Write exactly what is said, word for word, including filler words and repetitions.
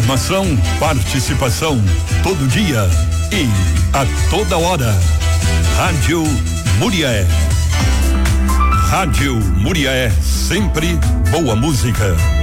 Informação, participação, todo dia e a toda hora. Rádio Muriaé. Rádio Muriaé, sempre boa música.